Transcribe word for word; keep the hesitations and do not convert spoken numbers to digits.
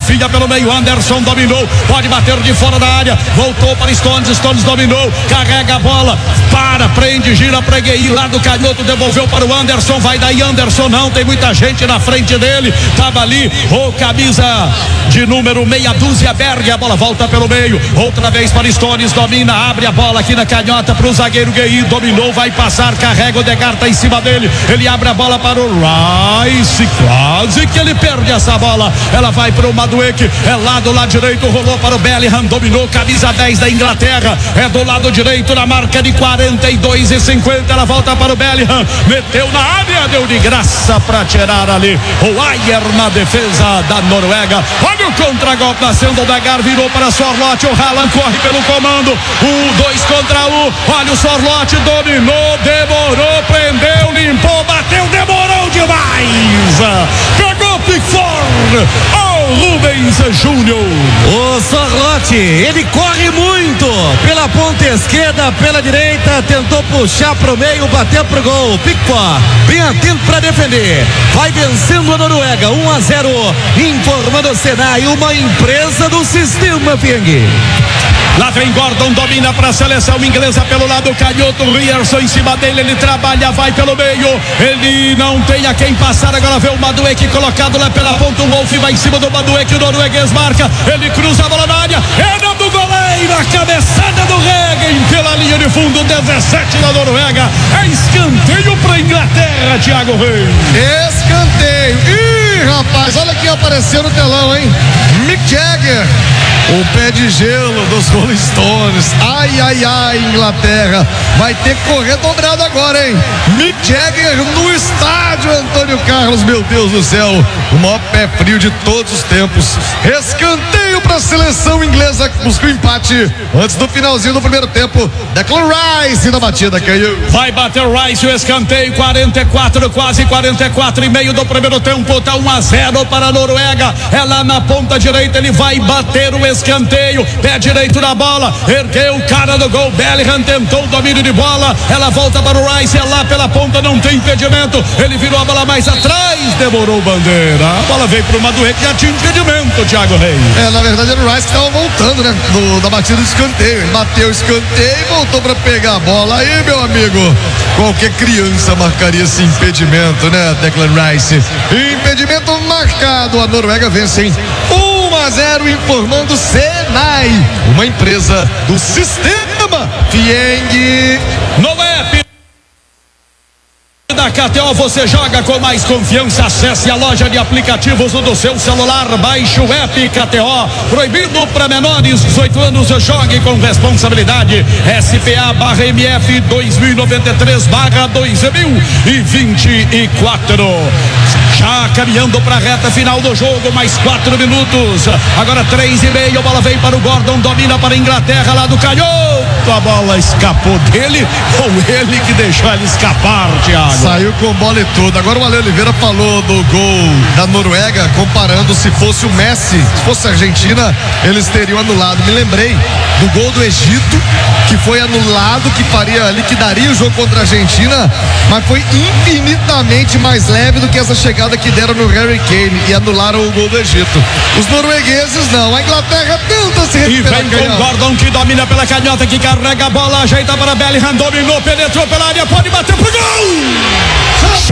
enfia pelo meio, Anderson dominou, pode bater de fora da área, voltou para Stones, Stones dominou, carrega a bola, para, prende, gira para Guehi, lá do canhoto, devolveu para o Anderson, vai daí Anderson, não, tem muita gente na frente dele, tava ali, o camisa de número meia dúzia, Berg, a bola volta pelo meio, outra vez para Stones, domina, abre a bola aqui na canhota para o zagueiro Guehi, dominou, vai passar, carrega, o Degar tá em cima dele, ele abre a bola para o Rice, quase que ele perde essa bola, ela vai para o Madueke, é lá do lado direito, rolou para o Bellingham, dominou, camisa dez da Inglaterra, é do lado direito na marca de quarenta e dois e cinquenta, ela volta para o Bellingham, meteu na área, deu de graça para tirar ali o Ayer na defesa da Noruega. Olha o contra-golpe nascendo, o Degar virou para Sorloth, o Haaland corre pelo comando, um, dois contra um, olha o Sorloth, dominou, demorou, prendeu, limpou, bateu, demorou demais, pegou Pickford, oh, Rubens Júnior. O Sorloth, ele corre muito pela ponta esquerda, pela direita, tentou puxar pro meio, bateu pro gol. Pickford, bem atento para defender, vai vencendo a Noruega, um a zero, informando o Senai, uma empresa do sistema Fieng. Lá vem Gordon, domina para a seleção inglesa pelo lado canhoto, Ryerson em cima dele, ele trabalha, vai pelo meio, ele não tem a quem passar, agora vê o Madueke colocado lá pela ponta, o Wolf vai em cima do Madueke, o norueguês marca, ele cruza a bola na área, é na do goleiro, a cabeçada do Regen pela linha de fundo, dezessete da Noruega, é escanteio para Inglaterra, Thiago Reis. Escanteio, ih rapaz, olha quem apareceu no telão, hein, Mick Jagger, o pé de gelo dos Rolling Stones. Ai, ai, ai, Inglaterra vai ter que correr dobrado agora, hein? Mick Jagger no estádio, Antônio Carlos, meu Deus do céu, o maior pé frio de todos os tempos. Escanteio para a seleção inglesa, que busca o empate antes do finalzinho do primeiro tempo. Declan Rice na batida, caiu. Vai bater o Rice, o escanteio, quarenta e quatro, quase quarenta e quatro e meio do primeiro tempo, tá um a zero para a Noruega, é lá na ponta direita, ele vai bater o escanteio. Escanteio, pé direito na bola, ergueu o cara do gol, Bellingham tentou o domínio de bola, ela volta para o Rice, é lá pela ponta, não tem impedimento, ele virou a bola mais atrás, demorou bandeira, a bola veio para o Madueke, já tinha impedimento, Thiago Reis. É, na verdade era o Rice que estava voltando, né, do, da batida do escanteio, ele bateu o escanteio e voltou para pegar a bola, aí meu amigo, qualquer criança marcaria esse impedimento, né, Declan Rice, impedimento marcado, a Noruega vence, hein? um a zero, informando Senai, uma empresa do sistema Fieng. No app da K T O você joga com mais confiança, acesse a loja de aplicativos do seu celular, baixe o app K T O, proibido para menores, dezoito anos, jogue com responsabilidade, S P A barra M F dois mil e noventa e três barra dois mil e vinte e quatro. Já caminhando para a reta final do jogo, mais quatro minutos, agora três e meio, a bola vem para o Gordon, domina para a Inglaterra, lá do canhoto, a bola escapou dele, ou ele que deixou ela escapar, Thiago. Saiu com bola e tudo. Agora o Ale Oliveira falou do gol da Noruega, comparando se fosse o Messi, se fosse a Argentina, eles teriam anulado. Me lembrei do gol do Egito, que foi anulado, que faria, liquidaria o jogo contra a Argentina, mas foi infinitamente mais leve do que essa chegada que deram no Harry Kane e anularam o gol do Egito. Os noruegueses não, a Inglaterra tenta se recuperar. E vem com o Gordon que domina pela canhota, que carrega a bola, ajeita para Bellingham, dominou, penetrou pela área, pode bater pro gol!